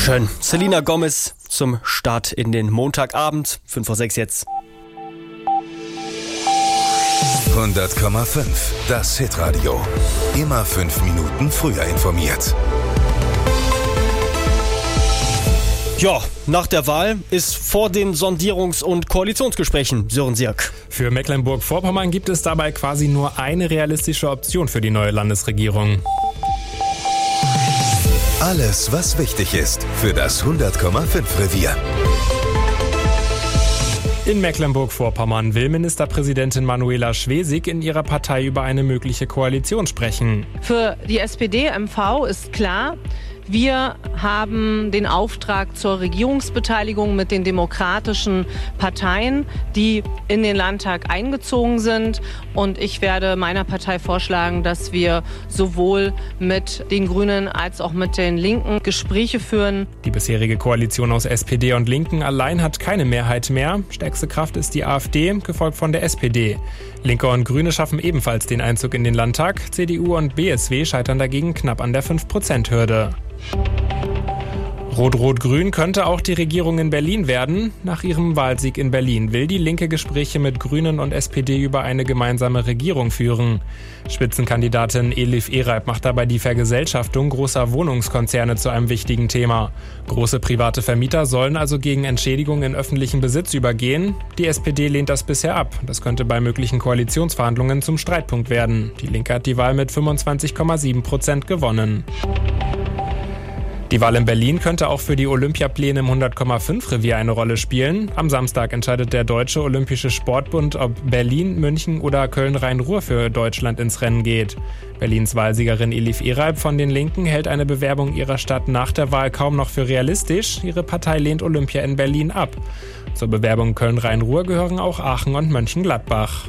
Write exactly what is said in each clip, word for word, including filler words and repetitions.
Dankeschön. Selena Gomez zum Start in den Montagabend. fünf vor sechs jetzt. hundert Komma fünf, das Hitradio. Immer fünf Minuten früher informiert. Ja, nach der Wahl ist vor den Sondierungs- und Koalitionsgesprächen Sören Sierk. Für Mecklenburg-Vorpommern gibt es dabei quasi nur eine realistische Option für die neue Landesregierung. Alles, was wichtig ist für das hundert Komma fünf Revier. In Mecklenburg-Vorpommern will Ministerpräsidentin Manuela Schwesig in ihrer Partei über eine mögliche Koalition sprechen. Für die S P D M V ist klar, wir haben den Auftrag zur Regierungsbeteiligung mit den demokratischen Parteien, die in den Landtag eingezogen sind. Und ich werde meiner Partei vorschlagen, dass wir sowohl mit den Grünen als auch mit den Linken Gespräche führen. Die bisherige Koalition aus S P D und Linken allein hat keine Mehrheit mehr. Stärkste Kraft ist die AfD, gefolgt von der S P D. Linke und Grüne schaffen ebenfalls den Einzug in den Landtag. C D U und B S W scheitern dagegen knapp an der fünf Prozent Hürde. Rot-Rot-Grün könnte auch die Regierung in Berlin werden. Nach ihrem Wahlsieg in Berlin will die Linke Gespräche mit Grünen und S P D über eine gemeinsame Regierung führen. Spitzenkandidatin Elif Ereib macht dabei die Vergesellschaftung großer Wohnungskonzerne zu einem wichtigen Thema. Große private Vermieter sollen also gegen Entschädigung in öffentlichen Besitz übergehen. Die S P D lehnt das bisher ab. Das könnte bei möglichen Koalitionsverhandlungen zum Streitpunkt werden. Die Linke hat die Wahl mit fünfundzwanzig Komma sieben Prozent gewonnen. Die Wahl in Berlin könnte auch für die Olympiapläne im hundert Komma fünf Revier eine Rolle spielen. Am Samstag entscheidet der Deutsche Olympische Sportbund, ob Berlin, München oder Köln-Rhein-Ruhr für Deutschland ins Rennen geht. Berlins Wahlsiegerin Elif Ereib von den Linken hält eine Bewerbung ihrer Stadt nach der Wahl kaum noch für realistisch. Ihre Partei lehnt Olympia in Berlin ab. Zur Bewerbung Köln-Rhein-Ruhr gehören auch Aachen und Mönchengladbach.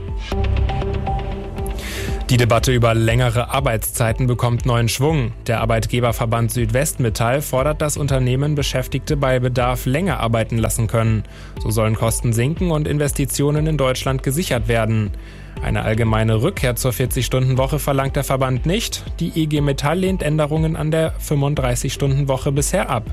Die Debatte über längere Arbeitszeiten bekommt neuen Schwung. Der Arbeitgeberverband Südwestmetall fordert, dass Unternehmen Beschäftigte bei Bedarf länger arbeiten lassen können. So sollen Kosten sinken und Investitionen in Deutschland gesichert werden. Eine allgemeine Rückkehr zur vierzig-Stunden-Woche verlangt der Verband nicht. Die I G Metall lehnt Änderungen an der fünfunddreißig-Stunden-Woche bisher ab.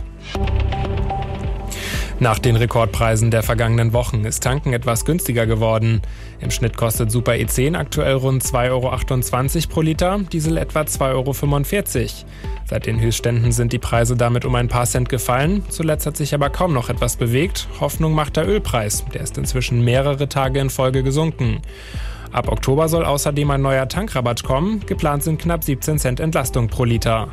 Nach den Rekordpreisen der vergangenen Wochen ist Tanken etwas günstiger geworden. Im Schnitt kostet Super E zehn aktuell rund zwei Komma achtundzwanzig Euro pro Liter, Diesel etwa zwei Komma fünfundvierzig Euro. Seit den Höchstständen sind die Preise damit um ein paar Cent gefallen. Zuletzt hat sich aber kaum noch etwas bewegt. Hoffnung macht der Ölpreis. Der ist inzwischen mehrere Tage in Folge gesunken. Ab Oktober soll außerdem ein neuer Tankrabatt kommen. Geplant sind knapp siebzehn Cent Entlastung pro Liter.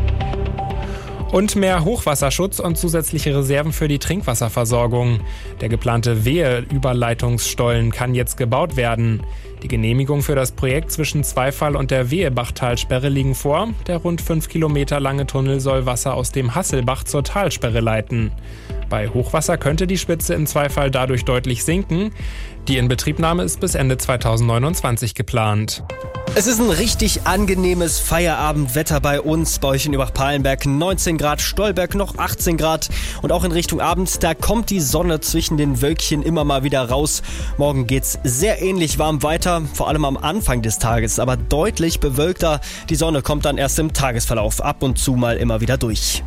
Und mehr Hochwasserschutz und zusätzliche Reserven für die Trinkwasserversorgung. Der geplante Wehe-Überleitungsstollen kann jetzt gebaut werden. Die Genehmigung für das Projekt zwischen Zweifall und der Wehebachtalsperre liegen vor. Der rund fünf Kilometer lange Tunnel soll Wasser aus dem Hasselbach zur Talsperre leiten. Bei Hochwasser könnte die Spitze im Zweifall dadurch deutlich sinken. Die Inbetriebnahme ist bis Ende zweitausendneunundzwanzig geplant. Es ist ein richtig angenehmes Feierabendwetter bei uns, bei euch in Übach-Palenberg neunzehn Grad, Stolberg noch achtzehn Grad und auch in Richtung Abend, da kommt die Sonne zwischen den Wölkchen immer mal wieder raus. Morgen geht's sehr ähnlich warm weiter, vor allem am Anfang des Tages, aber deutlich bewölkter. Die Sonne kommt dann erst im Tagesverlauf ab und zu mal immer wieder durch.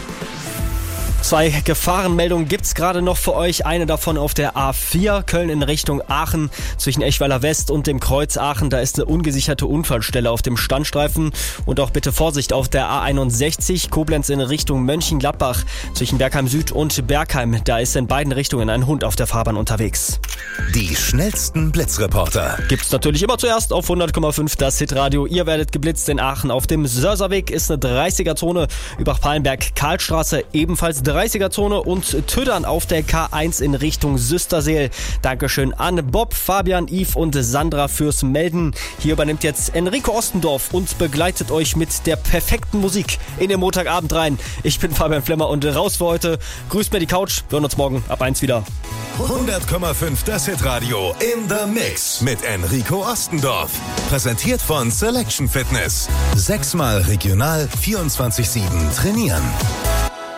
Zwei Gefahrenmeldungen gibt's gerade noch für euch. Eine davon auf der A vier, Köln in Richtung Aachen, zwischen Eschweiler West und dem Kreuz Aachen. Da ist eine ungesicherte Unfallstelle auf dem Standstreifen. Und auch bitte Vorsicht auf der A einundsechzig, Koblenz in Richtung Mönchengladbach, zwischen Bergheim Süd und Bergheim. Da ist in beiden Richtungen ein Hund auf der Fahrbahn unterwegs. Die schnellsten Blitzreporter Gibt's natürlich immer zuerst auf hundert Komma fünf das Hitradio. Ihr werdet geblitzt in Aachen. Auf dem Sörserweg ist eine dreißiger-Zone, Übach-Palenberg-Karlstraße ebenfalls dreißiger-Zone und Tödern auf der K eins in Richtung Süsterseel. Dankeschön an Bob, Fabian, Yves und Sandra fürs Melden. Hier übernimmt jetzt Enrico Ostendorf und begleitet euch mit der perfekten Musik in den Montagabend rein. Ich bin Fabian Flemmer und raus für heute. Grüßt mir die Couch. Wir hören uns morgen ab eins wieder. hundert Komma fünf das Hitradio in the Mix mit Enrico Ostendorf. Präsentiert von Selection Fitness. Sechsmal regional vierundzwanzig sieben trainieren.